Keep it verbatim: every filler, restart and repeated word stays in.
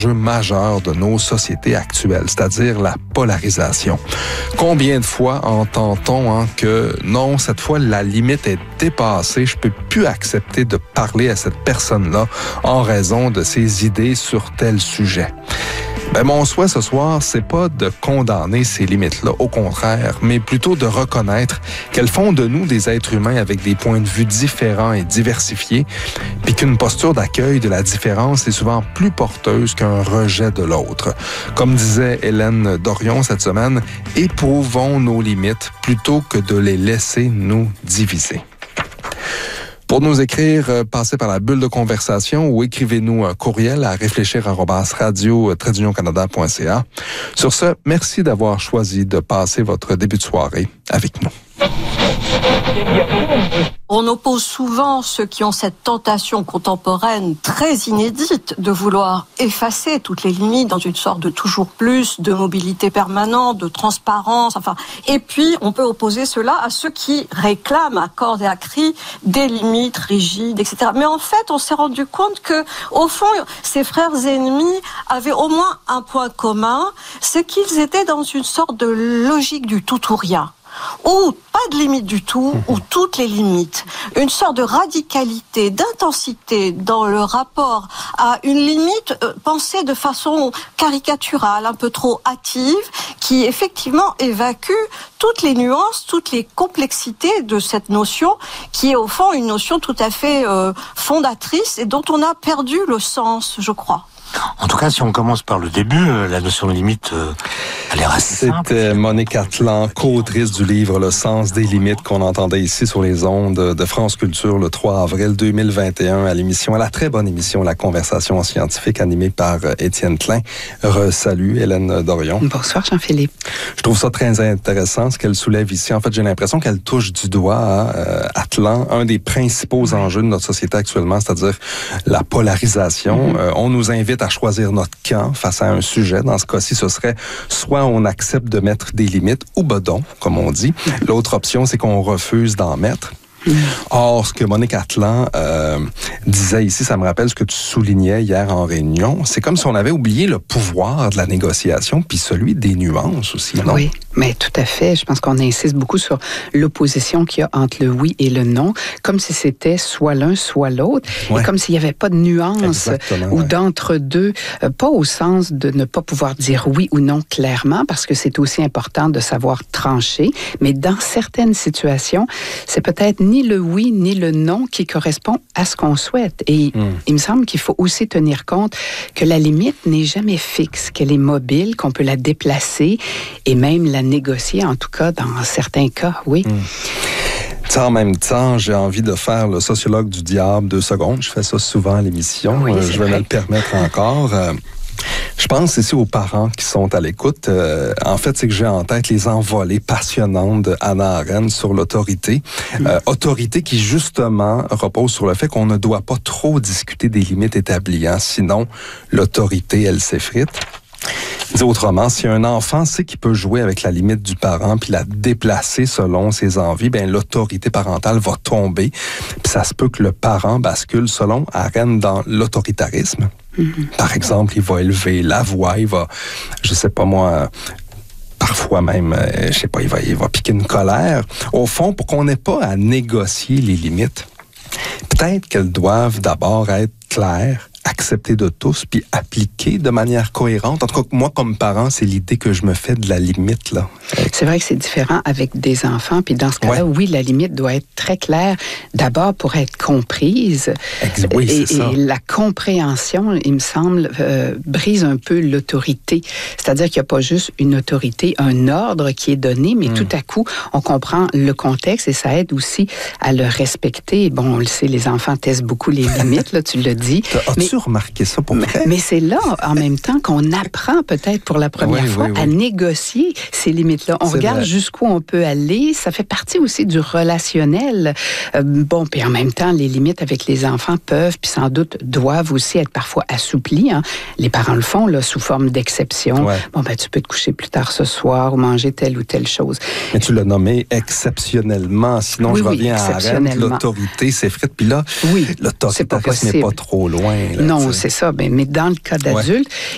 enjeu majeur de nos sociétés actuelles, c'est-à-dire la polarisation. Combien de fois entend-on hein, que non, cette fois, la limite est dépassée, je peux plus accepter de parler à cette personne-là en raison de ses idées sur tel sujet. Ben, mon souhait ce soir, c'est pas de condamner ces limites-là, au contraire, mais plutôt de reconnaître qu'elles font de nous des êtres humains avec des points de vue différents et diversifiés, puis qu'une posture d'accueil de la différence est souvent plus porteuse qu'un rejet de l'autre. Comme disait Hélène Dorion cette semaine, éprouvons nos limites plutôt que de les laisser nous diviser. Pour nous écrire, euh, passez par la bulle de conversation ou écrivez-nous un courriel à réfléchir arobase radio tiret union canada point c a. Sur ce, merci d'avoir choisi de passer votre début de soirée avec nous. On oppose souvent ceux qui ont cette tentation contemporaine très inédite de vouloir effacer toutes les limites dans une sorte de toujours plus, de mobilité permanente, de transparence, enfin. Et puis, on peut opposer cela à ceux qui réclament à cordes et à cri des limites rigides, et cetera. Mais en fait, on s'est rendu compte que, au fond, ces frères ennemis avaient au moins un point commun, c'est qu'ils étaient dans une sorte de logique du tout ou rien. Ou pas de limite du tout, ou toutes les limites. Une sorte de radicalité, d'intensité dans le rapport à une limite euh, pensée de façon caricaturale, un peu trop hâtive, qui effectivement évacue toutes les nuances, toutes les complexités de cette notion, qui est au fond une notion tout à fait euh, fondatrice et dont on a perdu le sens, je crois. En tout cas, si on commence par le début, euh, la notion de limite, euh, elle est assez simple. C'était Monique Atlan, co-autrice du livre Le sens des limites qu'on entendait ici sur les ondes de France Culture le trois avril deux mille vingt et un à l'émission, à la très bonne émission La Conversation scientifique animée par Étienne Klein. Re-salut Hélène Dorion. Bonsoir Jean-Philippe. Je trouve ça très intéressant ce qu'elle soulève ici. En fait, j'ai l'impression qu'elle touche du doigt à euh, Atlan, un des principaux oui. enjeux de notre société actuellement, c'est-à-dire la polarisation. Mm-hmm. Euh, on nous invite à choisir notre camp face à un sujet. Dans ce cas-ci, ce serait soit on accepte de mettre des limites ou bedon, comme on dit. L'autre option, c'est qu'on refuse d'en mettre. Mmh. Or, ce que Monique Atlan euh, disait ici, ça me rappelle ce que tu soulignais hier en réunion, c'est comme si on avait oublié le pouvoir de la négociation puis celui des nuances aussi, non? Oui, mais tout à fait. Je pense qu'on insiste beaucoup sur l'opposition qu'il y a entre le oui et le non, comme si c'était soit l'un, soit l'autre, ouais. et comme s'il n'y avait pas de nuance Exactement, ou ouais. d'entre-deux, euh, pas au sens de ne pas pouvoir dire oui ou non clairement, parce que c'est aussi important de savoir trancher, mais dans certaines situations, c'est peut-être ni le oui ni le non qui correspond à ce qu'on souhaite. Et mmh. il me semble qu'il faut aussi tenir compte que la limite n'est jamais fixe, qu'elle est mobile, qu'on peut la déplacer et même la négocier, en tout cas dans certains cas, oui. Mmh. En même temps, j'ai envie de faire le sociologue du diable deux secondes. Je fais ça souvent à l'émission. Oui, euh, je vais vrai. me le permettre encore. Euh, Je pense ici aux parents qui sont à l'écoute. Euh, en fait, c'est que j'ai en tête les envolées passionnantes de Hannah Arendt sur l'autorité. Mmh. Euh, autorité qui, justement, repose sur le fait qu'on ne doit pas trop discuter des limites établies. Hein, sinon, l'autorité, elle s'effrite. Dit autrement, si un enfant sait qu'il peut jouer avec la limite du parent puis la déplacer selon ses envies, ben l'autorité parentale va tomber. Puis ça se peut que le parent bascule, selon Arendt, dans l'autoritarisme. Mm-hmm. Par exemple, il va élever la voix, il va, je sais pas moi, parfois même, euh, je sais pas, il va, il va piquer une colère. Au fond, pour qu'on n'ait pas à négocier les limites, peut-être qu'elles doivent d'abord être claires, acceptées de tous, puis appliquées de manière cohérente. En tout cas, moi, comme parent, c'est l'idée que je me fais de la limite, là. C'est vrai que c'est différent avec des enfants, puis dans ce cas-là, ouais. oui, la limite doit être très claire, d'abord pour être comprise. Ex- oui, et, c'est ça. Et la compréhension, il me semble, euh, brise un peu l'autorité. C'est-à-dire qu'il n'y a pas juste une autorité, un ordre qui est donné, mais mm. tout à coup, on comprend le contexte et ça aide aussi à le respecter. Bon, on le sait, les enfants testent beaucoup les limites, là, tu l'as dit. As-tu remarqué ça pour vrai? Mais c'est là, en même temps, qu'on apprend peut-être pour la première oui, fois oui, oui. à négocier ces limites-là. On c'est regarde vrai. Jusqu'où on peut aller. Ça fait partie aussi du relationnel. Euh, bon, puis en même temps, les limites avec les enfants peuvent, puis sans doute doivent aussi être parfois assouplies. Hein. Les parents le font, là, sous forme d'exception. Ouais. Bon, ben, tu peux te coucher plus tard ce soir ou manger telle ou telle chose. Mais tu l'as nommé exceptionnellement. Sinon, oui, je reviens oui, à Arendt, l'autorité s'effrite. Puis là, oui, l'autoritarisme n'est pas trop loin. Là, non, c'est ça. Ben, mais dans le cas d'adulte,